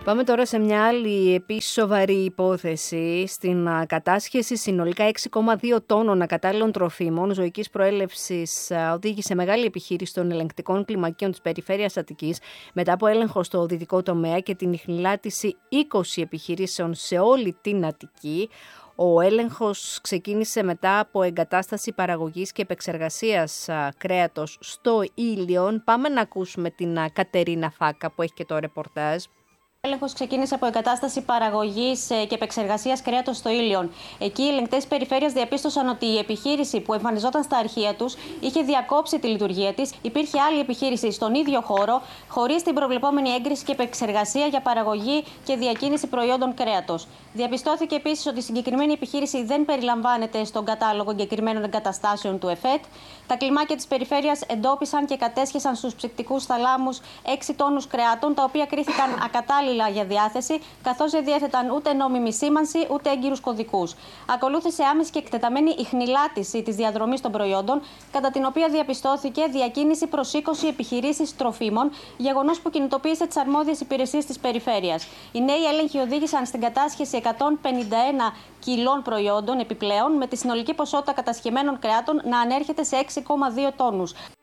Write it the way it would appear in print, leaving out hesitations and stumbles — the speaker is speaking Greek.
Πάμε τώρα σε μια άλλη επίσης σοβαρή υπόθεση. Στην κατάσχεση συνολικά 6,2 τόνων ακατάλληλων τροφίμων ζωικής προέλευσης οδήγησε μεγάλη επιχείρηση των ελεγκτικών κλιμακίων της περιφέρειας Αττικής μετά από έλεγχο στο δυτικό τομέα και την ιχνηλάτηση 20 επιχειρήσεων σε όλη την Αττική. Ο έλεγχος ξεκίνησε μετά από εγκατάσταση παραγωγής και επεξεργασίας κρέατος στο Ήλιον. Πάμε να ακούσουμε την Κατερίνα Φάκα που έχει και το ρεπορτάζ. Ο έλεγχος ξεκίνησε από εγκατάσταση παραγωγής και επεξεργασίας κρέατος στο Ήλιον. Εκεί οι ελεγκτές περιφέρειας διαπίστωσαν ότι η επιχείρηση που εμφανιζόταν στα αρχεία τους είχε διακόψει τη λειτουργία της. Υπήρχε άλλη επιχείρηση στον ίδιο χώρο, χωρίς την προβλεπόμενη έγκριση και επεξεργασία για παραγωγή και διακίνηση προϊόντων κρέατος. Διαπιστώθηκε επίσης ότι η συγκεκριμένη επιχείρηση δεν περιλαμβάνεται στον κατάλογο εγκεκριμένων εγκαταστάσεων του ΕΦΕΤ. Τα κλιμάκια της περιφέρειας εντόπισαν και κατέσχεσαν στους ψυκτικούς θαλάμους 6 τόνους κρεάτων, τα οποία κρίθηκαν ακατάλληλα για διάθεση, καθώς δεν διέθεταν ούτε νόμιμη σήμανση ούτε έγκυρους κωδικούς. Ακολούθησε άμεση και εκτεταμένη ιχνηλάτηση της διαδρομής των προϊόντων, κατά την οποία διαπιστώθηκε διακίνηση προς 20 επιχειρήσεις τροφίμων, γεγονός που κινητοποίησε τις αρμόδιες υπηρεσίες της περιφέρειας. Οι νέοι έλεγχοι οδήγησαν στην κατάσχεση 151 κιλών προϊόντων επιπλέον, με τη συνολική ποσότητα κατασχεμένων κρεάτων να ανέρχεται σε 6,2 τόνους.